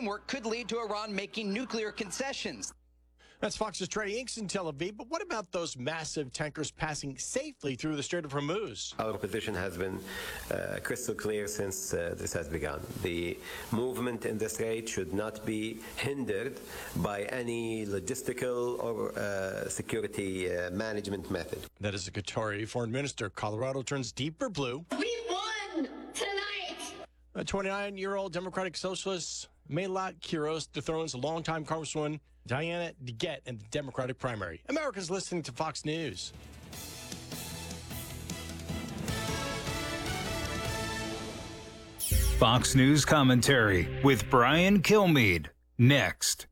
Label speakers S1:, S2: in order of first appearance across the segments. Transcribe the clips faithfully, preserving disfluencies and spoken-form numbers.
S1: framework could lead to Iran making nuclear concessions.
S2: That's Fox's Trey Inks in Tel Aviv. But what about those massive tankers passing safely through the Strait of Hormuz?
S3: Our position has been uh, crystal clear since uh, this has begun. The movement in the Strait should not be hindered by any logistical or uh, security uh, management method.
S2: That is a Qatari foreign minister. Colorado turns deeper blue.
S4: We won tonight!
S2: A twenty-nine-year-old Democratic Socialist, Melat Quiros, dethrones longtime Congresswoman Diana DeGette in the Democratic primary. America's listening to Fox News.
S5: Fox News commentary with Brian Kilmeade. Next.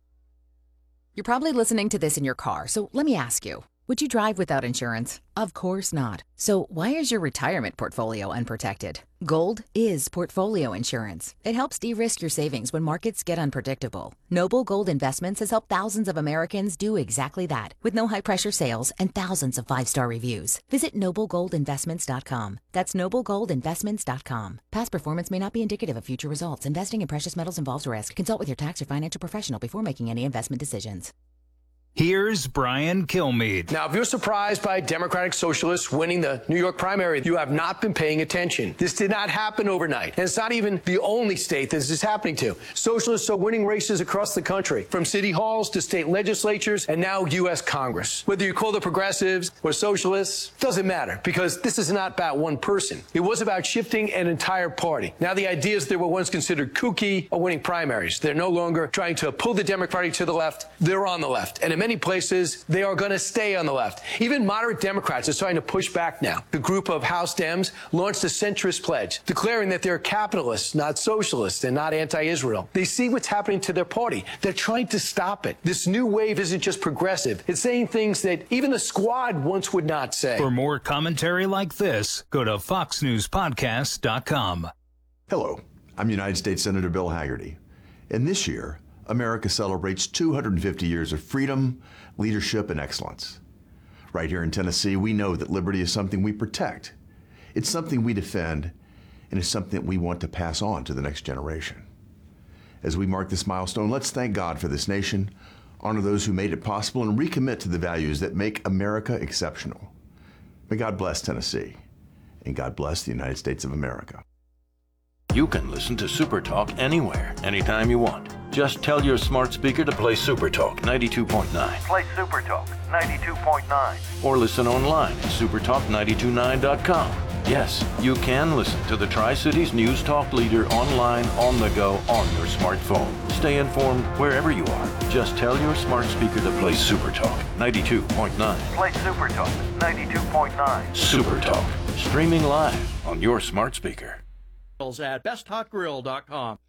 S6: You're probably listening to this in your car, so let me ask you. Would you drive without insurance? Of course not. So why is your retirement portfolio unprotected? Gold is portfolio insurance. It helps de-risk your savings when markets get unpredictable. Noble Gold Investments has helped thousands of Americans do exactly that, with no high-pressure sales and thousands of five-star reviews. Visit noble gold investments dot com. That's noble gold investments dot com. Past performance may not be indicative of future results. Investing in precious metals involves risk. Consult with your tax or financial professional before making any investment decisions.
S5: Here's Brian Kilmeade.
S7: Now, if you're surprised by Democratic Socialists winning the New York primary, you have not been paying attention. This did not happen overnight. And it's not even the only state this is happening to. Socialists are winning races across the country, from city halls to state legislatures and now U S Congress. Whether you call the progressives or socialists, doesn't matter, because this is not about one person. It was about shifting an entire party. Now the ideas that were once considered kooky are winning primaries. They're no longer trying to pull the Democratic to the left. They're on the left. And in many places, they are going to stay on the left. Even moderate Democrats are starting to push back now. The group of House Dems launched a centrist pledge, declaring that they're capitalists, not socialists, and not anti-Israel. They see what's happening to their party. They're trying to stop it. This new wave isn't just progressive. It's saying things that even the Squad once would not say.
S5: For more commentary like this, go to fox news podcast dot com.
S8: Hello, I'm United States Senator Bill Hagerty. And this year, America celebrates two hundred fifty years of freedom, leadership, and excellence. Right here in Tennessee, we know that liberty is something we protect. It's something we defend, and it's something that we want to pass on to the next generation. As we mark this milestone, let's thank God for this nation, honor those who made it possible, and recommit to the values that make America exceptional. May God bless Tennessee, and God bless the United States of America.
S9: You can listen to Super Talk anywhere, anytime you want. Just tell your smart speaker to play Super Talk ninety-two point nine.
S10: Play Super Talk ninety-two point nine.
S9: Or listen online at super talk nine two nine dot com. Yes, you can listen to the Tri-Cities News Talk leader online, on the go, on your smartphone. Stay informed wherever you are. Just tell your smart speaker to play Super Talk ninety-two point nine.
S10: Play Super Talk ninety-two point nine.
S9: Super Talk, streaming live on your smart speaker.
S11: At best hot grill dot com.